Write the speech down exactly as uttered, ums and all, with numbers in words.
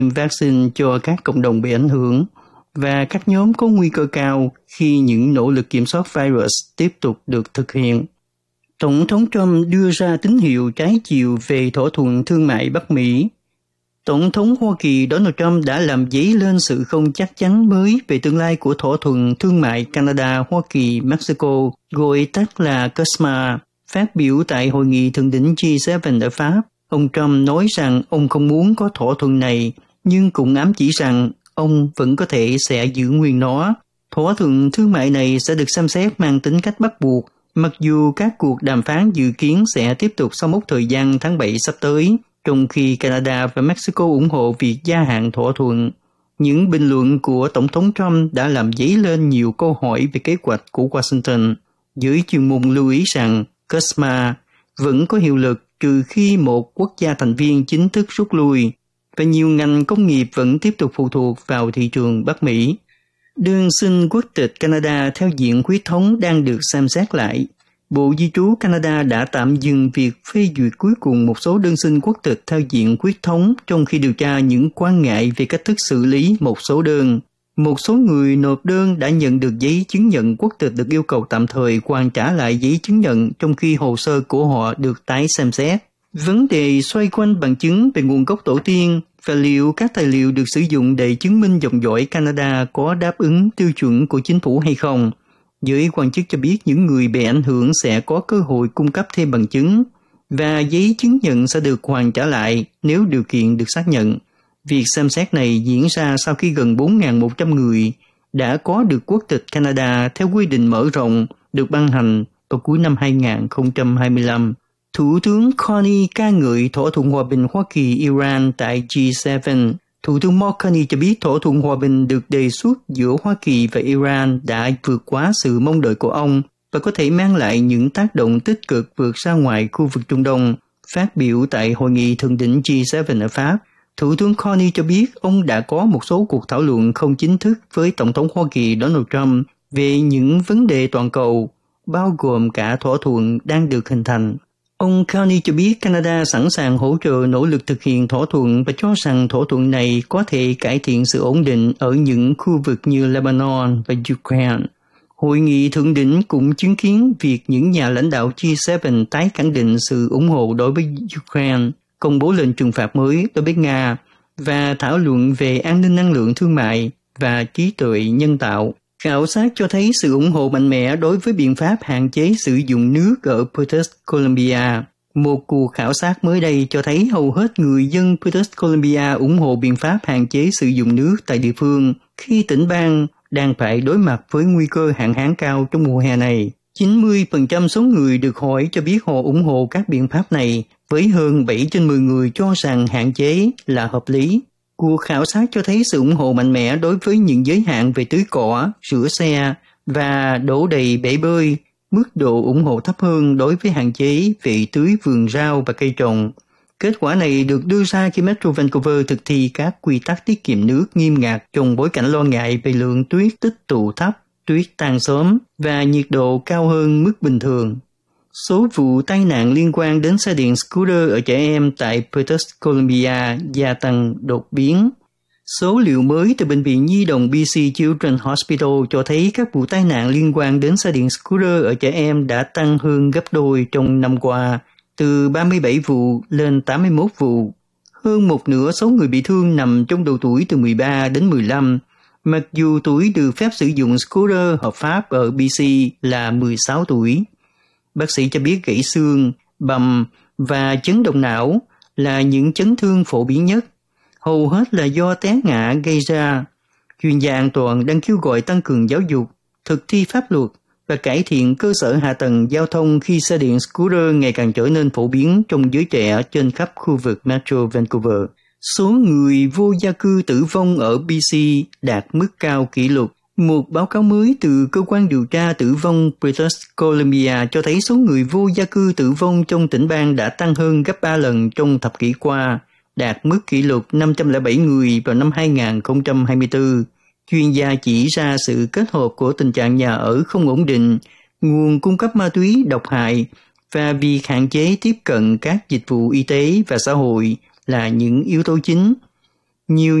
vaccine cho các cộng đồng bị ảnh hưởng và các nhóm có nguy cơ cao khi những nỗ lực kiểm soát virus tiếp tục được thực hiện. Tổng thống Trump đưa ra tín hiệu trái chiều về thỏa thuận thương mại Bắc Mỹ. Tổng thống Hoa Kỳ Donald Trump đã làm dấy lên sự không chắc chắn mới về tương lai của thỏa thuận thương mại Canada, Hoa Kỳ, Mexico, gọi tắt là xê ét em a. Phát biểu tại hội nghị thượng đỉnh G bảy ở Pháp, ông Trump nói rằng ông không muốn có thỏa thuận này, nhưng cũng ám chỉ rằng ông vẫn có thể sẽ giữ nguyên nó. Thỏa thuận thương mại này sẽ được xem xét mang tính cách bắt buộc, mặc dù các cuộc đàm phán dự kiến sẽ tiếp tục sau mốc thời gian tháng bảy sắp tới, trong khi Canada và Mexico ủng hộ việc gia hạn thỏa thuận. Những bình luận của Tổng thống Trump đã làm dấy lên nhiều câu hỏi về kế hoạch của Washington. Giới chuyên môn lưu ý rằng xê ét em a vẫn có hiệu lực trừ khi một quốc gia thành viên chính thức rút lui, và nhiều ngành công nghiệp vẫn tiếp tục phụ thuộc vào thị trường Bắc Mỹ. Đơn xin quốc tịch Canada theo diện huyết thống đang được xem xét lại. Bộ Di trú Canada đã tạm dừng việc phê duyệt cuối cùng một số đơn xin quốc tịch theo diện huyết thống trong khi điều tra những quan ngại về cách thức xử lý một số đơn. Một số người nộp đơn đã nhận được giấy chứng nhận quốc tịch được yêu cầu tạm thời hoàn trả lại giấy chứng nhận trong khi hồ sơ của họ được tái xem xét. Vấn đề xoay quanh bằng chứng về nguồn gốc tổ tiên và liệu các tài liệu được sử dụng để chứng minh dòng dõi Canada có đáp ứng tiêu chuẩn của chính phủ hay không. Giới quan chức cho biết những người bị ảnh hưởng sẽ có cơ hội cung cấp thêm bằng chứng và giấy chứng nhận sẽ được hoàn trả lại nếu điều kiện được xác nhận. Việc xem xét này diễn ra sau khi gần bốn nghìn một trăm người đã có được quốc tịch Canada theo quy định mở rộng được ban hành vào cuối năm hai nghìn không trăm hai mươi lăm. Thủ tướng Carney ca ngợi thỏa thuận hòa bình Hoa Kỳ-Iran tại G bảy. Thủ tướng Mark Carney cho biết thỏa thuận hòa bình được đề xuất giữa Hoa Kỳ và Iran đã vượt quá sự mong đợi của ông và có thể mang lại những tác động tích cực vượt ra ngoài khu vực Trung Đông. Phát biểu tại hội nghị thượng đỉnh G bảy ở Pháp, Thủ tướng Carney cho biết ông đã có một số cuộc thảo luận không chính thức với Tổng thống Hoa Kỳ Donald Trump về những vấn đề toàn cầu, bao gồm cả thỏa thuận đang được hình thành. Ông Carney cho biết Canada sẵn sàng hỗ trợ nỗ lực thực hiện thỏa thuận và cho rằng thỏa thuận này có thể cải thiện sự ổn định ở những khu vực như Lebanon và Ukraine. Hội nghị thượng đỉnh cũng chứng kiến việc những nhà lãnh đạo G bảy tái khẳng định sự ủng hộ đối với Ukraine, công bố lệnh trừng phạt mới đối với Nga và thảo luận về an ninh năng lượng thương mại và trí tuệ nhân tạo. Khảo sát cho thấy sự ủng hộ mạnh mẽ đối với biện pháp hạn chế sử dụng nước ở British Columbia. Một cuộc khảo sát mới đây cho thấy hầu hết người dân British Columbia ủng hộ biện pháp hạn chế sử dụng nước tại địa phương khi tỉnh bang đang phải đối mặt với nguy cơ hạn hán cao trong mùa hè này. chín mươi phần trăm số người được hỏi cho biết họ ủng hộ các biện pháp này, với hơn bảy trên mười người cho rằng hạn chế là hợp lý. Cuộc khảo sát cho thấy sự ủng hộ mạnh mẽ đối với những giới hạn về tưới cỏ, rửa xe và đổ đầy bể bơi, mức độ ủng hộ thấp hơn đối với hạn chế về tưới vườn rau và cây trồng. Kết quả này được đưa ra khi Metro Vancouver thực thi các quy tắc tiết kiệm nước nghiêm ngặt trong bối cảnh lo ngại về lượng tuyết tích tụ thấp, tuyết tan sớm và nhiệt độ cao hơn mức bình thường. Số vụ tai nạn liên quan đến xe điện scooter ở trẻ em tại British Columbia gia tăng đột biến. Số liệu mới từ Bệnh viện Nhi đồng bê xê Children's Hospital cho thấy các vụ tai nạn liên quan đến xe điện scooter ở trẻ em đã tăng hơn gấp đôi trong năm qua, từ ba mươi bảy vụ lên tám mươi mốt vụ. Hơn một nửa số người bị thương nằm trong độ tuổi từ mười ba đến mười lăm, mặc dù tuổi được phép sử dụng scooter hợp pháp ở bê xê là mười sáu tuổi. Bác sĩ cho biết gãy xương, bầm và chấn động não là những chấn thương phổ biến nhất, hầu hết là do té ngã gây ra. Chuyên gia an toàn đang kêu gọi tăng cường giáo dục, thực thi pháp luật và cải thiện cơ sở hạ tầng giao thông khi xe điện scooter ngày càng trở nên phổ biến trong giới trẻ trên khắp khu vực Metro Vancouver. Số người vô gia cư tử vong ở bê xê đạt mức cao kỷ lục. Một báo cáo mới từ cơ quan điều tra tử vong British Columbia cho thấy số người vô gia cư tử vong trong tỉnh bang đã tăng hơn gấp ba lần trong thập kỷ qua, đạt mức kỷ lục năm trăm lẻ bảy người vào năm hai nghìn không trăm hai mươi tư. Chuyên gia chỉ ra sự kết hợp của tình trạng nhà ở không ổn định, nguồn cung cấp ma túy độc hại và việc hạn chế tiếp cận các dịch vụ y tế và xã hội là những yếu tố chính. Nhiều